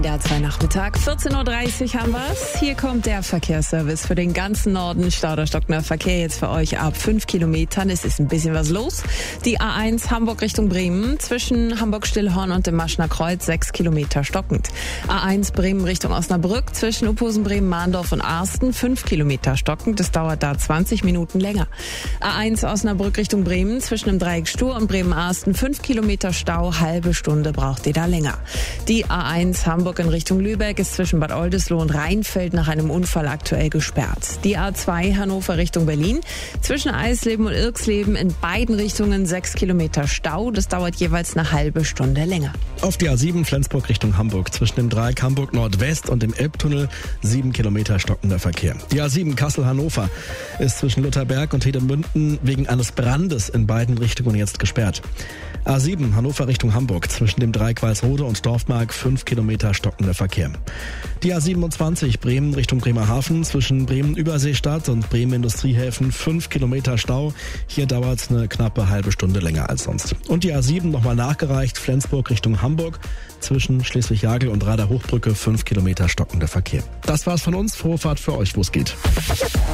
Der A2 Nachmittag, 14.30 Uhr haben wir's. Hier kommt der Verkehrsservice für den ganzen Norden. Stauderstockender Verkehr jetzt für euch ab 5 Kilometern. Es ist ein bisschen was los. Die A1 Hamburg Richtung Bremen zwischen Hamburg-Stillhorn und dem Maschner Kreuz 6 Kilometer stockend. A1 Bremen Richtung Osnabrück zwischen Uphusen, Bremen, Mahndorf und Arsten 5 Kilometer stockend. Das dauert da 20 Minuten länger. A1 Osnabrück Richtung Bremen zwischen dem Dreieck Stur und Bremen-Arsten 5 Kilometer Stau. Halbe Stunde braucht ihr da länger. Die A1 Hamburg in Richtung Lübeck ist zwischen Bad Oldesloe und Rheinfeld nach einem Unfall aktuell gesperrt. Die A2 Hannover Richtung Berlin zwischen Eisleben und Irksleben in beiden Richtungen 6 Kilometer Stau. Das dauert jeweils eine halbe Stunde länger. Auf die A7 Flensburg Richtung Hamburg zwischen dem Dreieck Hamburg Nordwest und dem Elbtunnel 7 Kilometer stockender Verkehr. Die A7 Kassel-Hannover ist zwischen Lutherberg und Hedemünden wegen eines Brandes in beiden Richtungen jetzt gesperrt. A7 Hannover Richtung Hamburg zwischen dem Dreieck Walsrode und Dorfmark 5 Kilometer stockender Verkehr. Die A27 Bremen Richtung Bremerhaven zwischen Bremen-Überseestadt und Bremen-Industriehäfen 5 Kilometer Stau. Hier dauert es eine knappe halbe Stunde länger als sonst. Und die A7 nochmal nachgereicht, Flensburg Richtung Hamburg zwischen Schleswig-Jagel und Rader Hochbrücke 5 Kilometer stockender Verkehr. Das war's von uns. Frohe Fahrt für euch, wo es geht.